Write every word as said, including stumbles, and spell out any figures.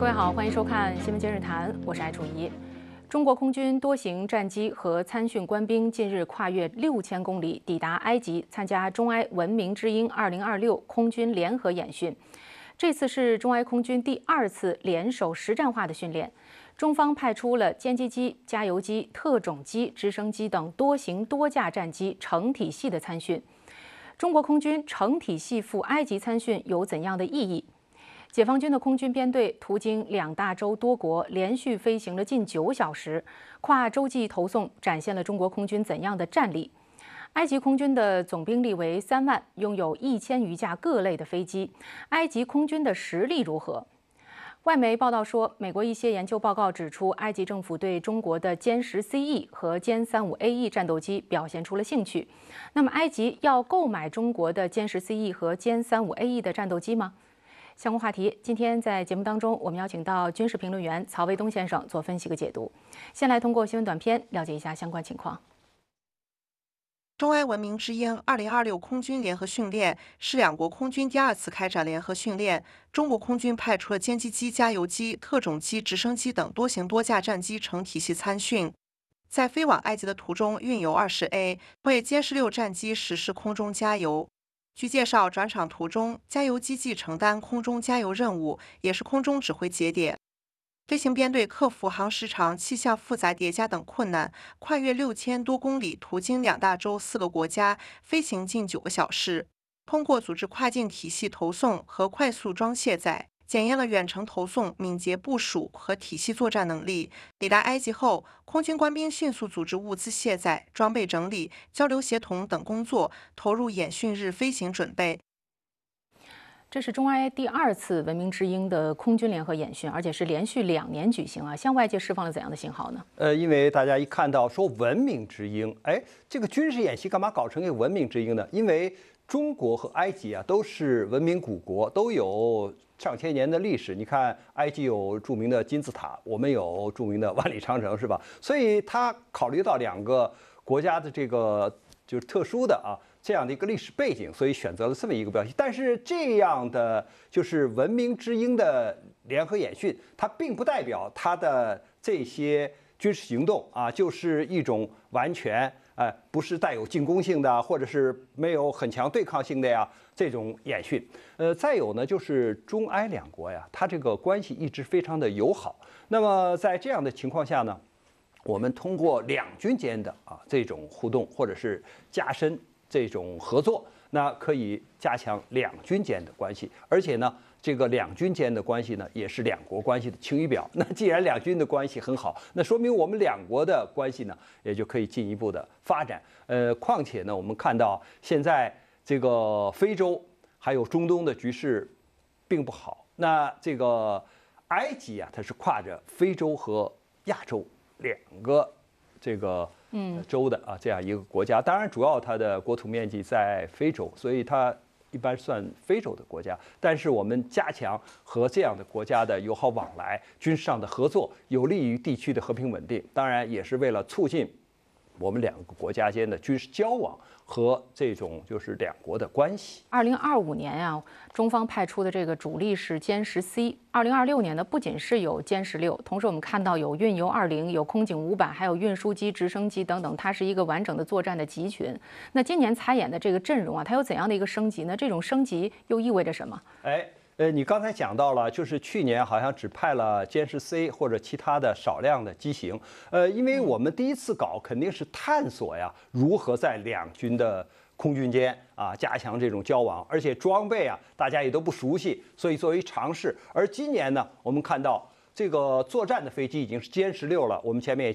各位好，欢迎收看《新闻今日谈》，我是艾楚怡。中国空军多型战机和参训官兵近日跨越六千公里，抵达埃及，参加中埃文明之鹰二零二六空军联合演训。这次是中埃空军第二次联手实战化的训练。中方派出了歼击机、加油机、特种机、直升机等多型多架战机成体系的参训。中国空军成体系赴埃及参训有怎样的意义？解放军的空军编队途经两大洲多国，连续飞行了近九小时，跨洲际投送展现了中国空军怎样的战力？埃及空军的总兵力为三万，拥有一千余架各类的飞机。埃及空军的实力如何？外媒报道说，美国一些研究报告指出，埃及政府对中国的歼十 C E 和歼三五 A E 战斗机表现出了兴趣。那么，埃及要购买中国的歼十 C E 和歼三五 A E 的战斗机吗？相关话题，今天在节目当中，我们邀请到军事评论员曹维东先生做分析和解读。先来通过新闻短片了解一下相关情况。 中埃文明之鹰二零二六空军联合训练是两国空军第二次开展联合训练。中国空军派出了歼击机、加油机、特种机、直升机等多型多架战机成体系参训。在飞往埃及的途中，运油 二十 A 为歼十六战机实施空中加油。据介绍，转场途中，加油机既承担空中加油任务，也是空中指挥节点。飞行编队克服航时长、气象复杂叠加等困难，跨越六千多公里，途经两大洲四个国家，飞行近九个小时。通过组织跨境体系投送和快速装卸载，检验了远程投送、敏捷部署和体系作战能力。抵达埃及后，空军官兵迅速组织物资卸载、装备整理、交流协同等工作，投入演训日飞行准备。 这是中埃第二次文明之鹰的空军联合演训，而且是连续两年举行啊，向外界释放了怎样的信号呢？ 呃，因为大家一看到说文明之鹰，哎，这个军事演习干嘛搞成一个文明之鹰呢？因为中国和埃及啊都是文明古国，都有上千年的历史。你看，埃及有著名的金字塔，我们有著名的万里长城，是吧？所以他考虑到两个国家的这个就是特殊的啊。这样的一个历史背景，所以选择了这么一个标题。但是这样的就是文明之鹰的联合演训，它并不代表它的这些军事行动啊，就是一种完全呃不是带有进攻性的，或者是没有很强对抗性的呀这种演训。呃，再有呢，就是中埃两国呀，它这个关系一直非常的友好。那么在这样的情况下呢，我们通过两军间的啊这种互动，或者是加深这种合作，那可以加强两军间的关系，而且呢，这个两军间的关系呢，也是两国关系的晴雨表。那既然两军的关系很好，那说明我们两国的关系呢，也就可以进一步的发展。呃，况且呢，我们看到现在这个非洲还有中东的局势并不好。那这个埃及啊，它是跨着非洲和亚洲两个这个。嗯，州的啊这样一个国家，当然主要它的国土面积在非洲，所以它一般算非洲的国家。但是我们加强和这样的国家的友好往来、军事上的合作，有利于地区的和平稳定，当然也是为了促进我们两个国家间的军事交往和这种就是两国的关系。 二零二五年啊，中方派出的这个主力是歼十 C。二零二六年呢，不仅是有歼十六，同时我们看到有运油二零、有空警五百，还有运输机、直升机等等，它是一个完整的作战的集群。那今年参演的这个阵容啊，它有怎样的一个升级呢？这种升级又意味着什么？ 哎。呃，你刚才讲到了，就是去年好像只派了歼十 C 或者其他的少量的机型。呃，因为我们第一次搞，肯定是探索呀，如何在两军的空军间啊加强这种交往，而且装备啊大家也都不熟悉，所以作为尝试。而今年呢，我们看到这个作战的飞机已经是歼十六了，我们前面也